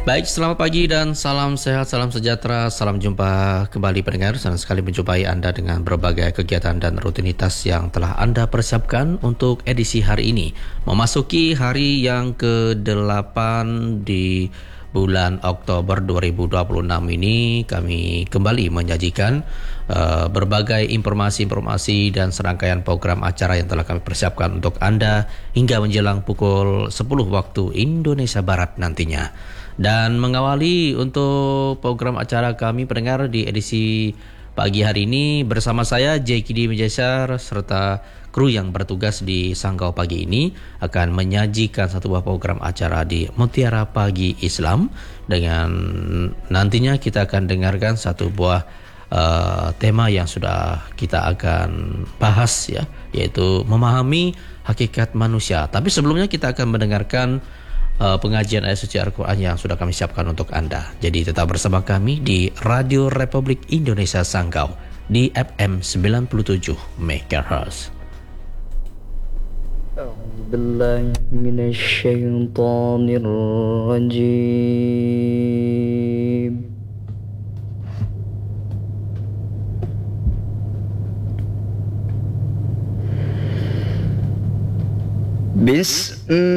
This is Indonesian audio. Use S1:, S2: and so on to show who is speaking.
S1: Baik, selamat pagi dan salam sehat, salam sejahtera, salam jumpa kembali pendengar. Senang sekali menjumpai Anda dengan berbagai kegiatan dan rutinitas yang telah Anda persiapkan untuk edisi hari ini. Memasuki hari yang ke-8 di bulan Oktober 2026 ini, kami kembali menyajikan berbagai informasi-informasi dan serangkaian program acara yang telah kami persiapkan untuk Anda hingga menjelang pukul 10 waktu Indonesia Barat nantinya. Dan mengawali untuk program acara kami pendengar di edisi pagi hari ini bersama saya JKD Mejesar serta kru yang bertugas di Sanggau pagi ini akan menyajikan satu buah program acara di Mutiara Pagi Islam dengan nantinya kita akan dengarkan satu buah tema yang sudah kita akan bahas ya, yaitu memahami hakikat manusia. Tapi sebelumnya kita akan mendengarkan pengajian ayat suci Al-Quran yang sudah kami siapkan untuk Anda. Jadi tetap bersama kami di Radio Republik Indonesia Sanggau di FM 97 MHz.
S2: Billahi minasyaitonir rajim. Bismillah